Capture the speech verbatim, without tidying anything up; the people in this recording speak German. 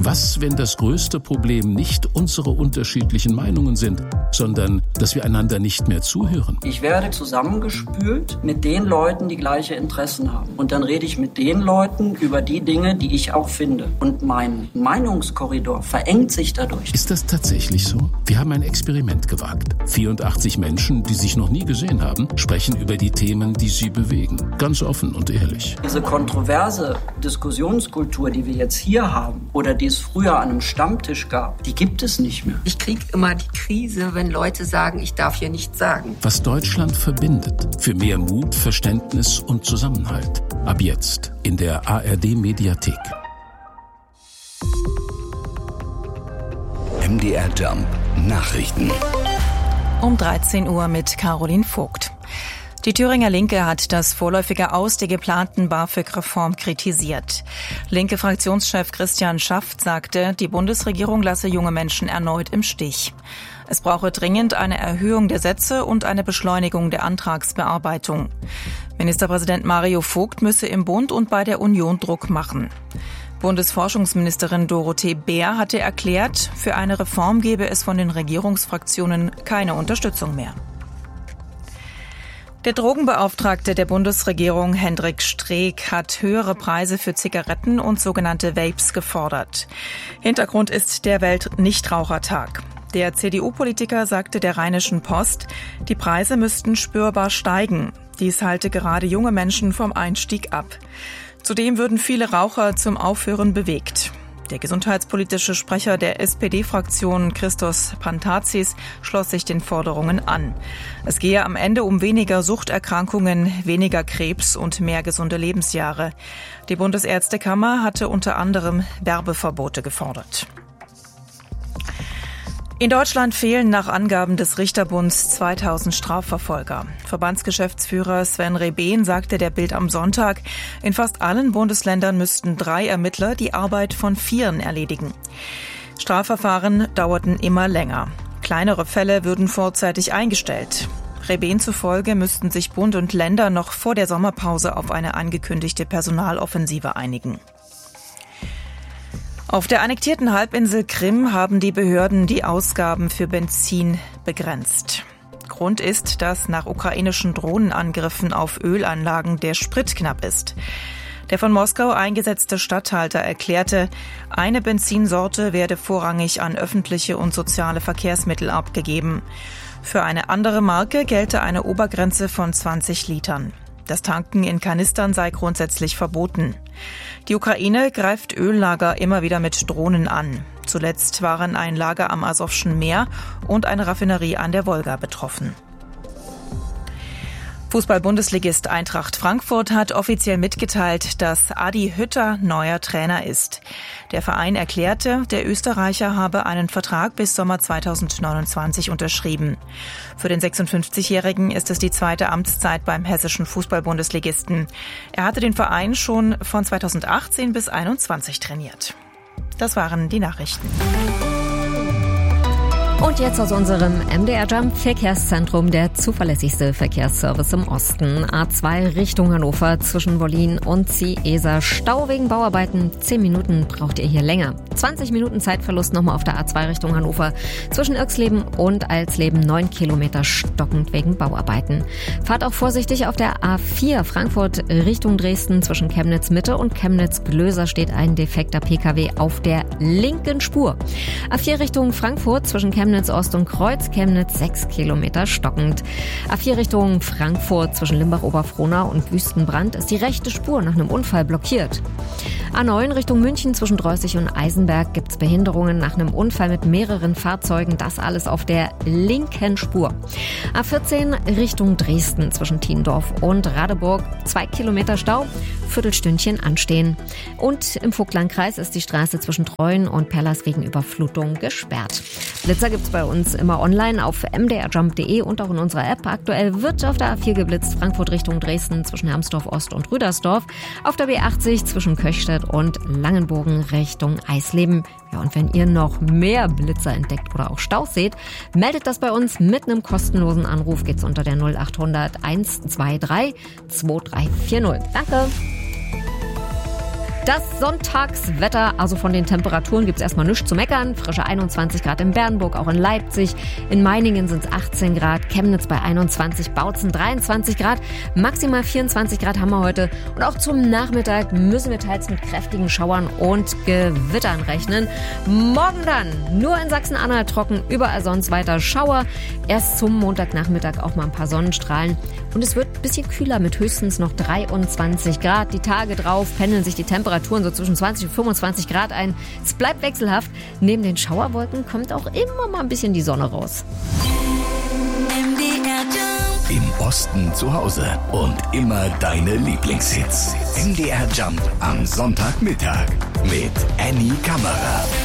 Was, wenn das größte Problem nicht unsere unterschiedlichen Meinungen sind, sondern dass wir einander nicht mehr zuhören? Ich werde zusammengespült mit den Leuten, die gleiche Interessen haben. Und dann rede ich mit den Leuten über die Dinge, die ich auch finde. Und mein Meinungskorridor verengt sich dadurch. Ist das tatsächlich so? Wir haben ein Experiment gewagt. vierundachtzig Menschen, die sich noch nie gesehen haben, sprechen über die Themen, die sie bewegen. Ganz offen und ehrlich. Diese kontroverse Diskussionskultur, die wir jetzt hier haben oder die es früher an einem Stammtisch gab, die gibt es nicht mehr. Ich kriege immer die Krise, wenn Leute sagen, ich darf hier nichts sagen. Was Deutschland verbindet. Für mehr Mut, Verständnis und Zusammenhalt. Ab jetzt in der A R D-Mediathek. M D R Jump Nachrichten. Um dreizehn Uhr mit Caroline Vogt. Die Thüringer Linke hat das vorläufige Aus der geplanten BAföG-Reform kritisiert. Linke Fraktionschef Christian Schaft sagte, die Bundesregierung lasse junge Menschen erneut im Stich. Es brauche dringend eine Erhöhung der Sätze und eine Beschleunigung der Antragsbearbeitung. Ministerpräsident Mario Vogt müsse im Bund und bei der Union Druck machen. Bundesforschungsministerin Dorothee Bär hatte erklärt, für eine Reform gebe es von den Regierungsfraktionen keine Unterstützung mehr. Der Drogenbeauftragte der Bundesregierung, Hendrik Streeck, hat höhere Preise für Zigaretten und sogenannte Vapes gefordert. Hintergrund ist der Welt-Nichtrauchertag. Der C D U-Politiker sagte der Rheinischen Post, die Preise müssten spürbar steigen. Dies halte gerade junge Menschen vom Einstieg ab. Zudem würden viele Raucher zum Aufhören bewegt. Der gesundheitspolitische Sprecher der S P D-Fraktion Christos Pantazis schloss sich den Forderungen an. Es gehe am Ende um weniger Suchterkrankungen, weniger Krebs und mehr gesunde Lebensjahre. Die Bundesärztekammer hatte unter anderem Werbeverbote gefordert. In Deutschland fehlen nach Angaben des Richterbunds zweitausend Strafverfolger. Verbandsgeschäftsführer Sven Rebehn sagte der Bild am Sonntag, in fast allen Bundesländern müssten drei Ermittler die Arbeit von vieren erledigen. Strafverfahren dauerten immer länger. Kleinere Fälle würden vorzeitig eingestellt. Rebehn zufolge müssten sich Bund und Länder noch vor der Sommerpause auf eine angekündigte Personaloffensive einigen. Auf der annektierten Halbinsel Krim haben die Behörden die Ausgaben für Benzin begrenzt. Grund ist, dass nach ukrainischen Drohnenangriffen auf Ölanlagen der Sprit knapp ist. Der von Moskau eingesetzte Statthalter erklärte, eine Benzinsorte werde vorrangig an öffentliche und soziale Verkehrsmittel abgegeben. Für eine andere Marke gelte eine Obergrenze von zwanzig Litern. Das Tanken in Kanistern sei grundsätzlich verboten. Die Ukraine greift Öllager immer wieder mit Drohnen an. Zuletzt waren ein Lager am Asowschen Meer und eine Raffinerie an der Wolga betroffen. Fußball-Bundesligist Eintracht Frankfurt hat offiziell mitgeteilt, dass Adi Hütter neuer Trainer ist. Der Verein erklärte, der Österreicher habe einen Vertrag bis Sommer zweitausendneunundzwanzig unterschrieben. Für den sechsundfünfzigjährigen ist es die zweite Amtszeit beim hessischen Fußball-Bundesligisten. Er hatte den Verein schon von zweitausendachtzehn bis einundzwanzig trainiert. Das waren die Nachrichten. Und jetzt aus unserem M D R Jump Verkehrszentrum, der zuverlässigste Verkehrsservice im Osten. A zwei Richtung Hannover zwischen Wollin und Ciesa. Stau wegen Bauarbeiten. Zehn Minuten braucht ihr hier länger. zwanzig Minuten Zeitverlust nochmal auf der A zwei Richtung Hannover zwischen Irxleben und Alsleben. Neun Kilometer stockend wegen Bauarbeiten. Fahrt auch vorsichtig auf der A vier Frankfurt Richtung Dresden zwischen Chemnitz Mitte und Chemnitz Glöser steht ein defekter P K W auf der linken Spur. A vier Richtung Frankfurt zwischen Chemnitz Ost und Kreuz, Chemnitz sechs Kilometer stockend. A vier Richtung Frankfurt zwischen Limbach-Oberfrohnau und Wüstenbrand ist die rechte Spur nach einem Unfall blockiert. A neun Richtung München zwischen Dreußig und Eisenberg gibt's Behinderungen nach einem Unfall mit mehreren Fahrzeugen. Das alles auf der linken Spur. A vierzehn Richtung Dresden zwischen Tiendorf und Radeburg. Zwei Kilometer Stau, Viertelstündchen anstehen. Und im Vogtlandkreis ist die Straße zwischen Treuen und Perlers wegen Überflutung gesperrt. Blitzer gibt's bei uns immer online auf m d r jump punkt d e und auch in unserer App. Aktuell wird auf der A vier geblitzt, Frankfurt Richtung Dresden zwischen Hermsdorf Ost und Rüdersdorf. Auf der B achtzig zwischen Köchstedt und Langenbogen Richtung Eisleben. Ja, und wenn ihr noch mehr Blitzer entdeckt oder auch Staus seht, meldet das bei uns mit einem kostenlosen Anruf. Geht's unter der null acht hundert eins zwei drei zwei drei vier null. Danke! Das Sonntagswetter, also von den Temperaturen gibt es erstmal nichts zu meckern. Frische einundzwanzig Grad in Bernburg, auch in Leipzig. In Meiningen sind es achtzehn Grad, Chemnitz bei einundzwanzig, Bautzen dreiundzwanzig Grad, maximal vierundzwanzig Grad haben wir heute. Und auch zum Nachmittag müssen wir teils mit kräftigen Schauern und Gewittern rechnen. Morgen dann nur in Sachsen-Anhalt trocken, überall sonst weiter Schauer. Erst zum Montagnachmittag auch mal ein paar Sonnenstrahlen. Und es wird ein bisschen kühler mit höchstens noch dreiundzwanzig Grad. Die Tage drauf pendeln sich die Temperaturen so zwischen zwanzig und fünfundzwanzig Grad ein. Es bleibt wechselhaft. Neben den Schauerwolken kommt auch immer mal ein bisschen die Sonne raus. Im Osten zu Hause und immer deine Lieblingshits. M D R Jump am Sonntagmittag mit Annie Kammerer.